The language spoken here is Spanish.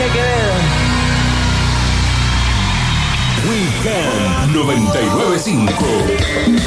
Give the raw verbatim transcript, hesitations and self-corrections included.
Jorge Quevedo. Weekend noventa y nueve punto cinco.